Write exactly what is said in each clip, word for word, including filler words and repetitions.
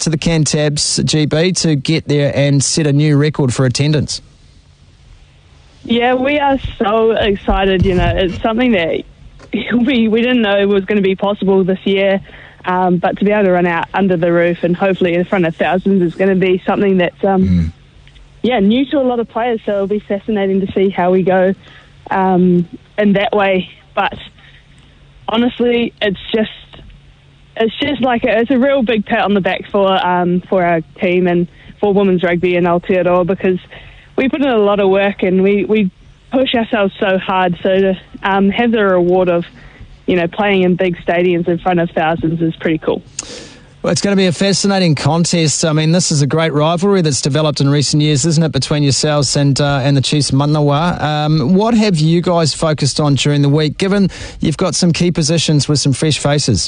to the Cantabs, G B, to get there and set a new record for attendance? Yeah, we are so excited. You know, it's something that we, we didn't know was going to be possible this year. Um, but to be able to run out under the roof and hopefully in front of thousands is going to be something that's, um, mm. yeah, new to a lot of players. So it'll be fascinating to see how we go um, in that way. But honestly, it's just it's just like a, it's a real big pat on the back for um, for our team and for women's rugby in Aotearoa, because we put in a lot of work and we, we push ourselves so hard. So to um, have the reward of, you know, playing in big stadiums in front of thousands is pretty cool. Well, it's going to be a fascinating contest. I mean, this is a great rivalry that's developed in recent years, isn't it, between yourselves and uh, and the Chiefs Manawa. Um, what have you guys focused on during the week, given you've got some key positions with some fresh faces?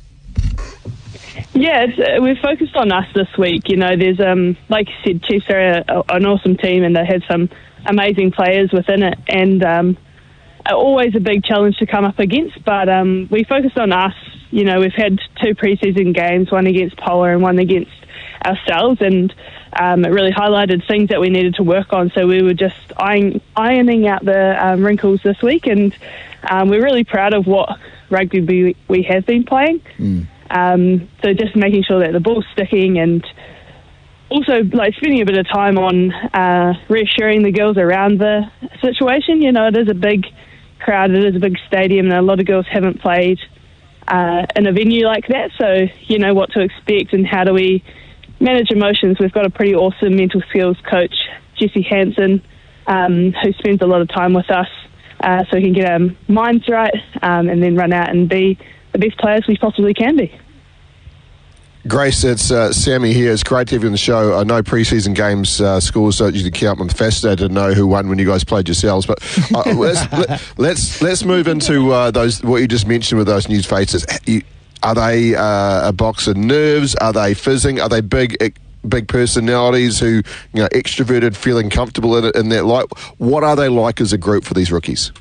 Yeah, it's, uh, we've focused on us this week. You know, there's, um, like you said, Chiefs are a, an awesome team and they have some amazing players within it. And um, always a big challenge to come up against, but um, we focused on us. You know, we've had two preseason games, one against Poa and one against ourselves, and um, it really highlighted things that we needed to work on. So we were just iron, ironing out the um, wrinkles this week, and um, we're really proud of what rugby we, we have been playing. Mm. Um, so just making sure that the ball's sticking, and also like spending a bit of time on uh, reassuring the girls around the situation. You know, it is a big crowd, it is a big stadium, and a lot of girls haven't played uh, in a venue like that, so you know what to expect and how do we manage emotions. We've got a pretty awesome mental skills coach, Jessie Hansen, um, who spends a lot of time with us uh, so we can get our minds right um, and then run out and be the best players we possibly can be. Grace, it's uh, Sammy here. It's great to have you on the show. I know pre-season games uh, scores don't usually count. I'm fascinated to know who won when you guys played yourselves. But uh, let's, let, let's let's move into uh, those what you just mentioned with those new faces. You, are they uh, a box of nerves? Are they fizzing? Are they big big personalities who, you know, extroverted, feeling comfortable in, in that light? What are they like as a group for these rookies?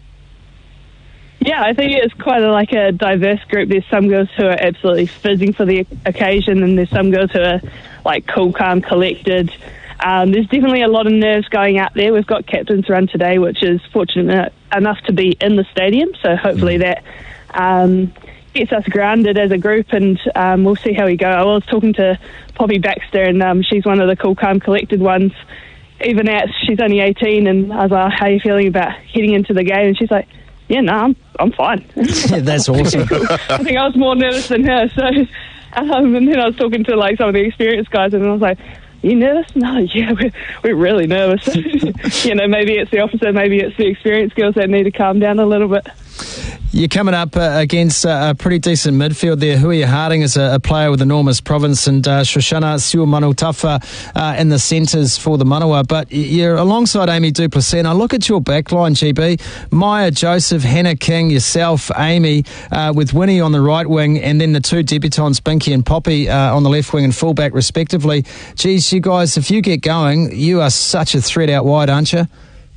Yeah, I think it's quite a, like a diverse group. There's some girls who are absolutely fizzing for the occasion, and there's some girls who are like cool, calm, collected. Um, there's definitely a lot of nerves going out there. We've got captain's run today, which is fortunate enough to be in the stadium, so hopefully that um, gets us grounded as a group, and um, we'll see how we go. I was talking to Poppy Baxter, and um, she's one of the cool, calm, collected ones. Even at, she's only eighteen, and I was like, how are you feeling about heading into the game? And she's like, yeah, no, I'm I'm fine. Yeah, that's awesome. I think I was more nervous than her. So, um, and then I was talking to like some of the experienced guys, and I was like, "You nervous?" No, yeah, we're we're really nervous. You know, maybe it's the opposite. Maybe it's the experienced girls that need to calm down a little bit. You're coming up uh, against uh, a pretty decent midfield there. Hui Harding is a, a player with enormous province, and uh, Shoshana Siumanutafa uh, in the centres for the Manawa. But you're alongside Amy Duplessis, and I look at your backline, G B. Maya Joseph, Hannah King, yourself, Amy, uh, with Winnie on the right wing, and then the two debutants, Binky and Poppy, uh, on the left wing and fullback, respectively. Geez, you guys, if you get going, you are such a threat out wide, aren't you?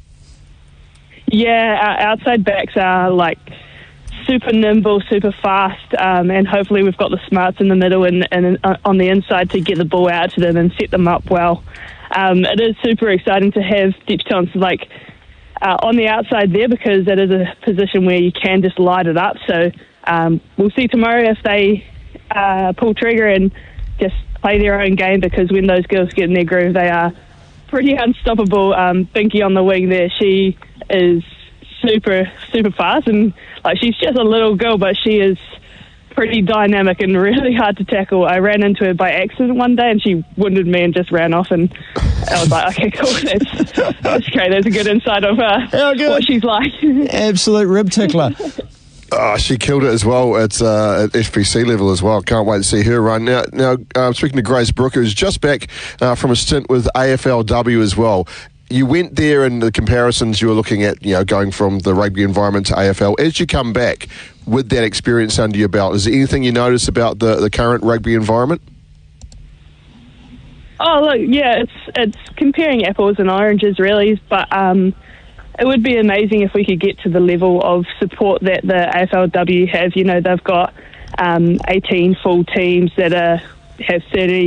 Yeah, our outside backs are like super nimble, super fast, um, and hopefully we've got the smarts in the middle and, and uh, on the inside to get the ball out to them and set them up well. Um, it is super exciting to have debutants like uh, on the outside there, because it is a position where you can just light it up. So um, we'll see tomorrow if they uh, pull trigger and just play their own game, because when those girls get in their groove, they are pretty unstoppable. Um, Binky on the wing there, she is super, super fast, and like she's just a little girl, but she is pretty dynamic and really hard to tackle. I ran into her by accident one day, and she wounded me and just ran off, and I was like, okay, cool, that's, that's great. There's a good insight of uh, what she's like. Absolute rib tickler. Oh, she killed it as well at, uh, at F P C level as well. Can't wait to see her run. Now, now uh, speaking to Grace Brooker, who's just back uh, from a stint with A F L W as well. You went there, and the comparisons you were looking at, you know, going from the rugby environment to A F L. As you come back with that experience under your belt, is there anything you notice about the, the current rugby environment? Oh, look, yeah, it's it's comparing apples and oranges, really, but um, it would be amazing if we could get to the level of support that the A F L W have. You know, they've got um, eighteen full teams that are have thirty